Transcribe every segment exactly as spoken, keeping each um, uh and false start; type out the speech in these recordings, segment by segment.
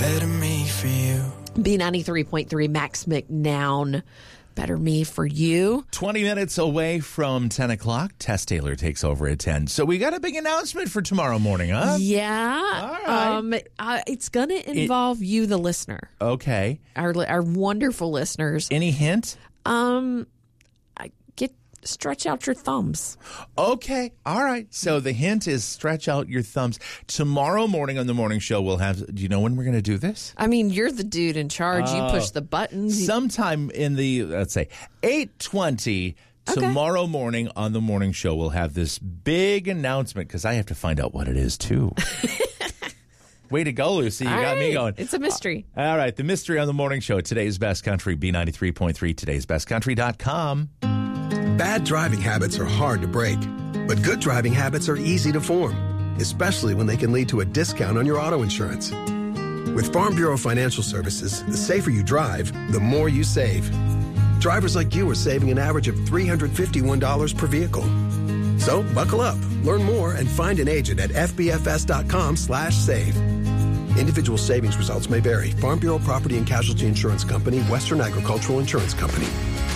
better me for you. B ninety-three point three, Max McNown. Better me for you. twenty minutes away from ten o'clock. Tess Taylor takes over at ten. So we got a big announcement for tomorrow morning, huh? Yeah. All right. Um, uh, it's going to involve it, you, the listener. Okay. Our our wonderful listeners. Any hint? Um, get stretch out your thumbs. Okay. All right. So the hint is stretch out your thumbs. Tomorrow morning on the morning show, we'll have, do you know when we're going to do this? I mean, you're the dude in charge. Uh, you push the buttons. Sometime in the, let's say, eight twenty Okay. tomorrow morning on the morning show, we'll have this big announcement because I have to find out what it is, too. Way to go, Lucy. You All got right. me going. It's a mystery. Uh, all right. The mystery on the morning show. Today's Best Country, B ninety-three point three, todays best country dot com. Bad driving habits are hard to break, but good driving habits are easy to form, especially when they can lead to a discount on your auto insurance. With Farm Bureau Financial Services, the safer you drive, the more you save. Drivers like you are saving an average of three hundred fifty-one dollars per vehicle. So buckle up, learn more, and find an agent at f b f s dot com slash save. Individual savings results may vary. Farm Bureau Property and Casualty Insurance Company, Western Agricultural Insurance Company.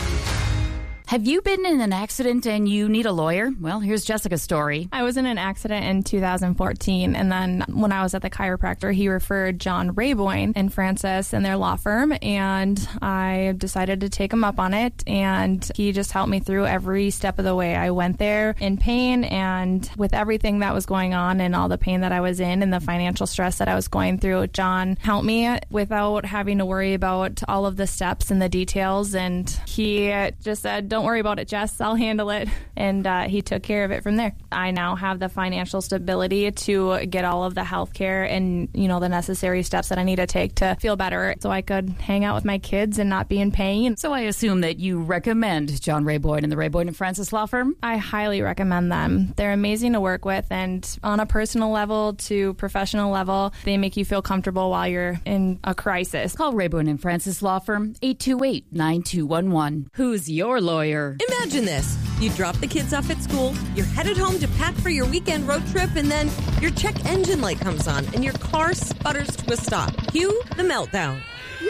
Have you been in an accident and you need a lawyer? Well, here's Jessica's story. I was in an accident in two thousand fourteen, and then when I was at the chiropractor, he referred John Rayboyne and Francis and their law firm, and I decided to take him up on it, and he just helped me through every step of the way. I went there in pain, and with everything that was going on and all the pain that I was in and the financial stress that I was going through, John helped me without having to worry about all of the steps and the details, and he just said, "Don't worry about it, Jess. I'll handle it." And uh, he took care of it from there. I now have the financial stability to get all of the health care and, you know, the necessary steps that I need to take to feel better so I could hang out with my kids and not be in pain. So I assume that you recommend John Rayboyne and the Rayboyne and Francis Law Firm? I highly recommend them. They're amazing to work with, and on a personal level to professional level, they make you feel comfortable while you're in a crisis. Call Rayboyne and Francis Law Firm, eight two eight, nine two one one. Who's your lawyer? Imagine this. You drop the kids off at school, you're headed home to pack for your weekend road trip, and then your check engine light comes on and your car sputters to a stop. Cue the meltdown.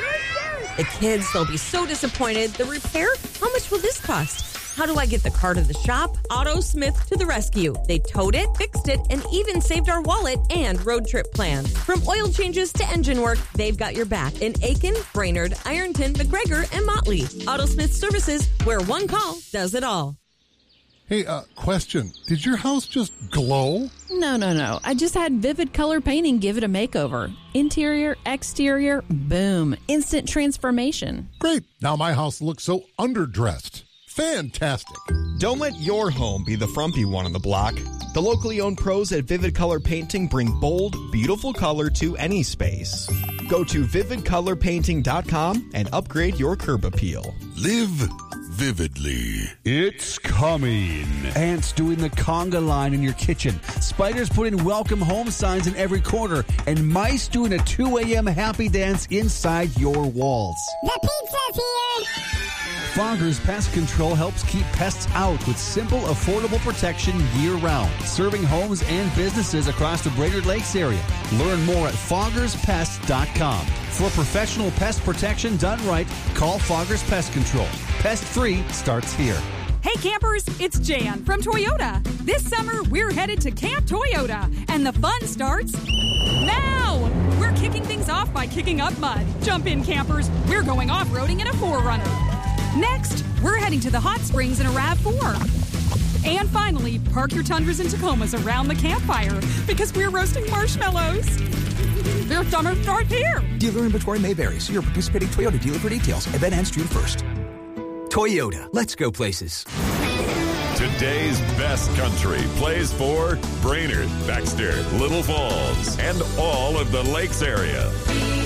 The kids, they'll be so disappointed. The repair? How much will this cost? How do I get the car to the shop? AutoSmith to the rescue. They towed it, fixed it, and even saved our wallet and road trip plans. From oil changes to engine work, they've got your back in Aiken, Brainerd, Ironton, McGregor, and Motley. AutoSmith Services, where one call does it all. Hey, uh, question. Did your house just glow? No, no, no. I just had Vivid Color Painting give it a makeover. Interior, exterior, boom. Instant transformation. Great. Now my house looks so underdressed. Fantastic. Don't let your home be the frumpy one on the block. The locally owned pros at Vivid Color Painting bring bold, beautiful color to any space. Go to vivid color painting dot com and upgrade your curb appeal. Live vividly. It's coming. Ants doing the conga line in your kitchen. Spiders putting welcome home signs in every corner. And mice doing a two a.m. happy dance inside your walls. The pizza's here! Foggers Pest Control helps keep pests out with simple, affordable protection year-round, serving homes and businesses across the Brainerd Lakes area. Learn more at foggers pest dot com. For professional pest protection done right, call Foggers Pest Control. Pest-free starts here. Hey campers, it's Jan from Toyota. This summer, we're headed to Camp Toyota, and the fun starts now! We're kicking things off by kicking up mud. Jump in, campers. We're going off-roading in a four runner. Next, we're heading to the hot springs in a RAV four. And finally, park your Tundras and Tacomas around the campfire because we're roasting marshmallows. Their summer starts here. Dealer inventory may vary. See your participating Toyota dealer for details. Event ends June first. Toyota, let's go places. Today's Best Country plays for Brainerd, Baxter, Little Falls, and all of the Lakes area.